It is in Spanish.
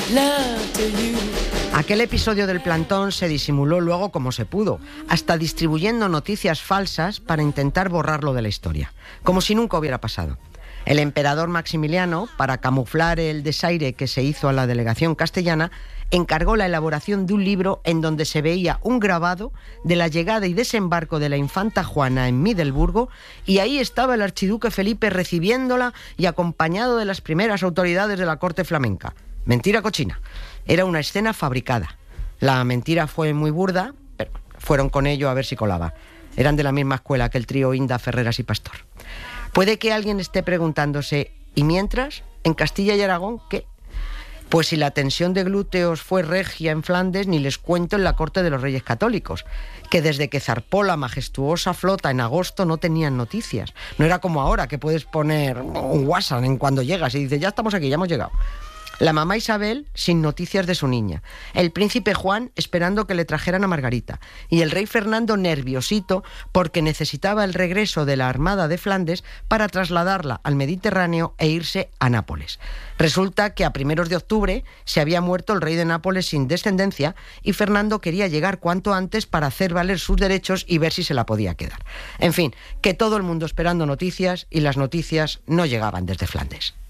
love to you. Aquel episodio del plantón se disimuló luego como se pudo, hasta distribuyendo noticias falsas para intentar borrarlo de la historia, como si nunca hubiera pasado. El emperador Maximiliano, para camuflar el desaire que se hizo a la delegación castellana, encargó la elaboración de un libro en donde se veía un grabado de la llegada y desembarco de la infanta Juana en Middelburgo, y ahí estaba el archiduque Felipe recibiéndola y acompañado de las primeras autoridades de la corte flamenca. Mentira cochina. Era una escena fabricada. La mentira fue muy burda, pero fueron con ello a ver si colaba. Eran de la misma escuela que el trío Inda, Ferreras y Pastor. Puede que alguien esté preguntándose, ¿y mientras? ¿En Castilla y Aragón qué? Pues si la tensión de glúteos fue regia en Flandes, ni les cuento en la corte de los Reyes Católicos, que desde que zarpó la majestuosa flota en agosto no tenían noticias. No era como ahora, que puedes poner un WhatsApp en cuando llegas y dices, ya estamos aquí, ya hemos llegado. La mamá Isabel sin noticias de su niña, el príncipe Juan esperando que le trajeran a Margarita y el rey Fernando nerviosito porque necesitaba el regreso de la Armada de Flandes para trasladarla al Mediterráneo e irse a Nápoles. Resulta que a primeros de octubre se había muerto el rey de Nápoles sin descendencia y Fernando quería llegar cuanto antes para hacer valer sus derechos y ver si se la podía quedar. En fin, que todo el mundo esperando noticias y las noticias no llegaban desde Flandes.